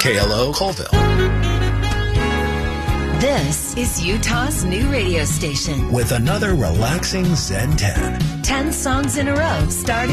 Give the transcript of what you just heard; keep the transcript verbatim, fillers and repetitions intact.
K L O Colville. This is Utah's new radio station With another relaxing Zen ten. ten songs in a row starting